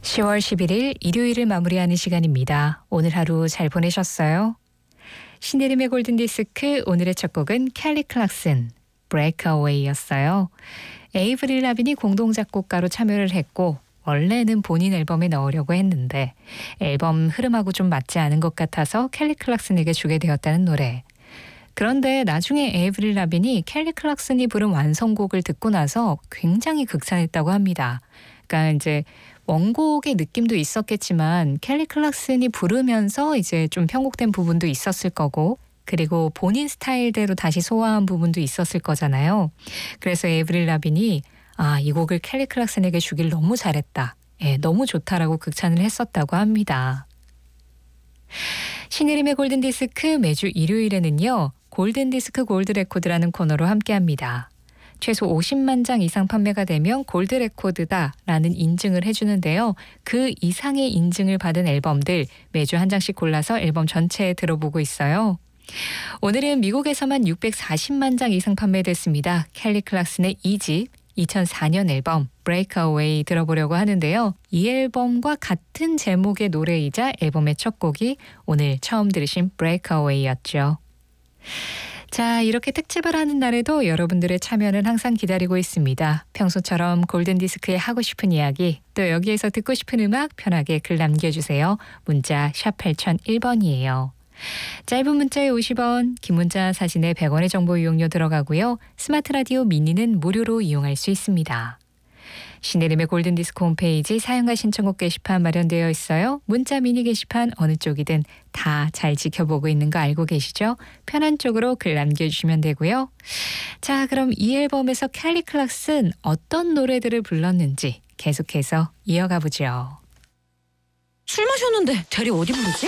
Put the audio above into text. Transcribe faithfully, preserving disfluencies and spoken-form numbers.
시월 십일일 일요일을 마무리하는 시간입니다. 오늘 하루 잘 보내셨어요? 신혜림의 골든디스크 오늘의 첫 곡은 켈리 클락슨, Breakaway였어요. 에이브릴 라빈이 공동 작곡가로 참여를 했고 원래는 본인 앨범에 넣으려고 했는데 앨범 흐름하고 좀 맞지 않은 것 같아서 켈리 클락슨에게 주게 되었다는 노래. 그런데 나중에 에이브릴 라빈이 켈리 클락슨이 부른 완성곡을 듣고 나서 굉장히 극찬했다고 합니다. 그러니까 이제 원곡의 느낌도 있었겠지만 켈리 클락슨이 부르면서 이제 좀 편곡된 부분도 있었을 거고 그리고 본인 스타일대로 다시 소화한 부분도 있었을 거잖아요. 그래서 에이브릴 라빈이 아, 이 곡을 켈리 클락슨에게 주길 너무 잘했다. 예, 너무 좋다라고 극찬을 했었다고 합니다. 신혜림의 골든디스크 매주 일요일에는요. 골든디스크 골드레코드라는 코너로 함께합니다. 최소 오십만 장 이상 판매가 되면 골드레코드다라는 인증을 해주는데요. 그 이상의 인증을 받은 앨범들 매주 한 장씩 골라서 앨범 전체에 들어보고 있어요. 오늘은 미국에서만 육백사십만 장 이상 판매됐습니다. 켈리 클락슨의 이 집 이천사 년 앨범 Breakaway 들어보려고 하는데요. 이 앨범과 같은 제목의 노래이자 앨범의 첫 곡이 오늘 처음 들으신 Breakaway였죠. 자, 이렇게 특집을 하는 날에도 여러분들의 참여는 항상 기다리고 있습니다. 평소처럼 골든디스크에 하고 싶은 이야기, 또 여기에서 듣고 싶은 음악 편하게 글 남겨주세요. 문자 샵 팔공공일 번이에요. 짧은 문자에 오십 원, 긴 문자 사진에 백 원의 정보 이용료 들어가고요. 스마트 라디오 미니는 무료로 이용할 수 있습니다. 신혜림의 골든디스크 홈페이지 사용과 신청곡 게시판 마련되어 있어요. 문자 미니 게시판 어느 쪽이든 다 잘 지켜보고 있는 거 알고 계시죠? 편한 쪽으로 글 남겨주시면 되고요. 자, 그럼 이 앨범에서 켈리 클락슨 어떤 노래들을 불렀는지 계속해서 이어가 보죠. 술 마셨는데 대리 어디 부르지?